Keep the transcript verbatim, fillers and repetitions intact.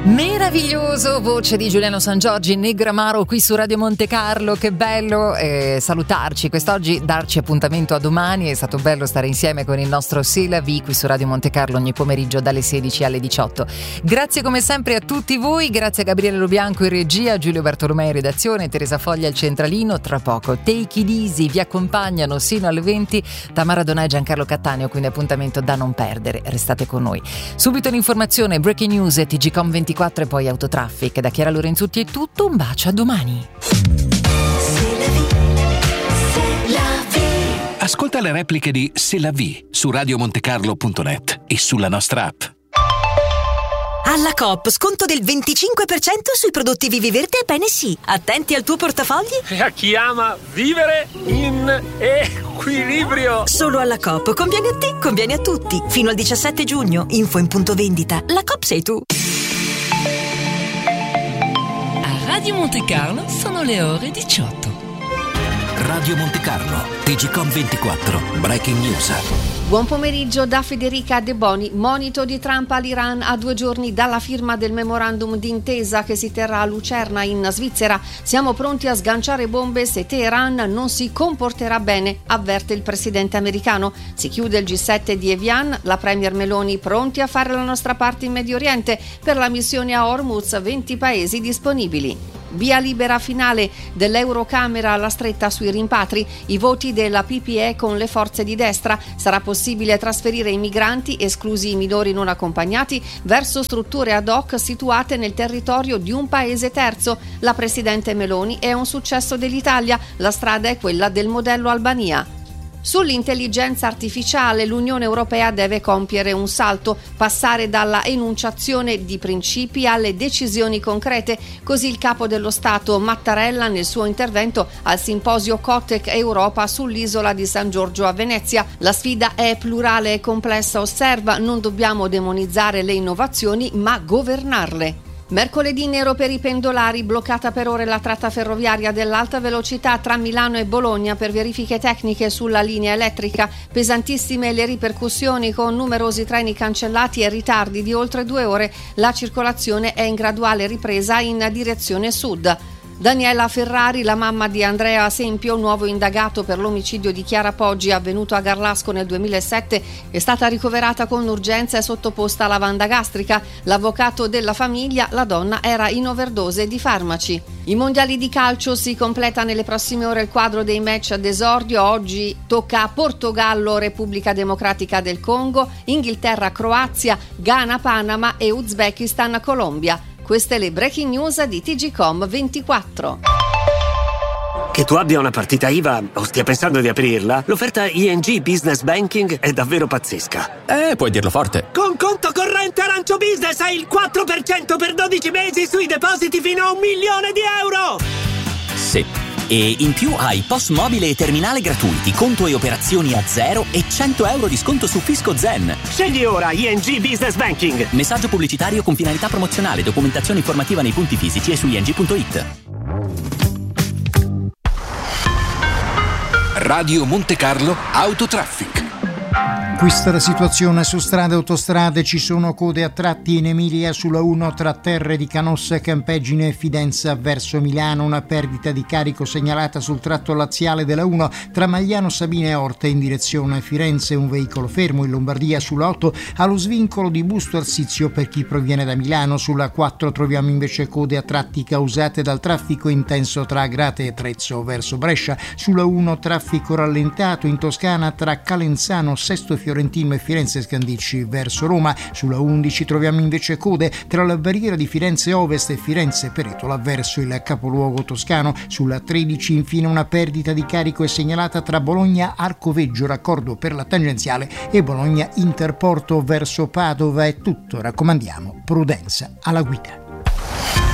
Meraviglioso, voce di Giuliano Sangiorgi, Negramaro qui su Radio Monte Carlo. Che bello eh, salutarci quest'oggi, darci appuntamento a domani. È stato bello stare insieme con il nostro C'est la vie qui su Radio Monte Carlo ogni pomeriggio dalle sedici alle diciotto. Grazie come sempre a tutti voi, grazie a Gabriele Lobianco in regia, Giulio Bartolomei in redazione, Teresa Foglia al centralino. Tra poco Take It Easy vi accompagnano sino alle venti Tamara Donà e Giancarlo Cattaneo, quindi appuntamento da non perdere, restate con noi. Subito l'informazione, breaking news e T G Com ventiquattro e poi Autotraffic. Da Chiara Lorenzutti è tutto, un bacio, a domani. Ascolta le repliche di C'est la vie su radiomontecarlo punto net e sulla nostra app. Alla Coop, sconto del venticinque per cento sui prodotti Vivi Verde e Bene Sì. Attenti al tuo portafogli. E a chi ama vivere in equilibrio. Solo alla Coop. Conviene a te, conviene a tutti. Fino al diciassette giugno. Info in punto vendita. La Coop sei tu. A Radio Monte Carlo sono le ore diciotto. Radio Monte Carlo, T G Com ventiquattro, breaking news. Buon pomeriggio da Federica De Boni. Monito di Trump all'Iran a due giorni dalla firma del memorandum d'intesa che si terrà a Lucerna in Svizzera. Siamo pronti a sganciare bombe se Teheran non si comporterà bene, avverte il presidente americano. Si chiude il G sette di Evian, la premier Meloni pronti a fare la nostra parte in Medio Oriente. Per la missione a Hormuz venti paesi disponibili. Via libera finale dell'Eurocamera alla stretta sui rimpatri, i voti della P P E con le forze di destra. Sarà possibile trasferire i migranti, esclusi i minori non accompagnati, verso strutture ad hoc situate nel territorio di un paese terzo. La presidente Meloni: è un successo dell'Italia, la strada è quella del modello Albania. Sull'intelligenza artificiale l'Unione Europea deve compiere un salto, passare dalla enunciazione di principi alle decisioni concrete. Così il capo dello Stato Mattarella nel suo intervento al simposio Cotec Europa sull'isola di San Giorgio a Venezia. La sfida è plurale e complessa, osserva, non dobbiamo demonizzare le innovazioni ma governarle. Mercoledì nero per i pendolari, bloccata per ore la tratta ferroviaria dell'alta velocità tra Milano e Bologna per verifiche tecniche sulla linea elettrica. Pesantissime le ripercussioni con numerosi treni cancellati e ritardi di oltre due ore. La circolazione è in graduale ripresa in direzione sud. Daniela Ferrari, la mamma di Andrea Sempio, nuovo indagato per l'omicidio di Chiara Poggi avvenuto a Garlasco nel duemilasette, è stata ricoverata con urgenza e sottoposta a lavanda gastrica. L'avvocato della famiglia: la donna era in overdose di farmaci. I mondiali di calcio, si completa nelle prossime ore il quadro dei match ad esordio. Oggi tocca a Portogallo, Repubblica Democratica del Congo, Inghilterra, Croazia, Ghana, Panama e Uzbekistan, Colombia. Queste le breaking news di T G Com ventiquattro. Che tu abbia una partita I V A o stia pensando di aprirla, l'offerta I N G Business Banking è davvero pazzesca. Eh, puoi dirlo forte. Con conto corrente Arancio Business hai il quattro per cento per dodici mesi sui depositi fino a un milione di euro! Sì. E in più hai P O S mobile e terminale gratuiti, conto e operazioni a zero e cento euro di sconto su Fisco Zen. Scegli ora I N G Business Banking. Messaggio pubblicitario con finalità promozionale. Documentazione informativa nei punti fisici e su i n g punto i t. Radio Monte Carlo Autotraffic. Questa è la situazione su strade e autostrade. Ci sono code a tratti in Emilia sulla uno tra Terre di Canossa, Campeggine e Fidenza verso Milano. Una perdita di carico segnalata sul tratto laziale della uno tra Magliano Sabina e Orte in direzione Firenze. Un veicolo fermo in Lombardia sulla otto allo svincolo di Busto Arsizio per chi proviene da Milano. Sulla quattro troviamo invece code a tratti causate dal traffico intenso tra Agrate e Trezzo verso Brescia. Sulla uno traffico rallentato in Toscana tra Calenzano, Sesto Fiorentino e Firenze Scandicci verso Roma. Sulla undici troviamo invece code tra la barriera di Firenze Ovest e Firenze Peretola verso il capoluogo toscano. Sulla tredici infine una perdita di carico è segnalata tra Bologna Arcoveggio, raccordo per la tangenziale, e Bologna Interporto verso Padova. È tutto, raccomandiamo prudenza alla guida.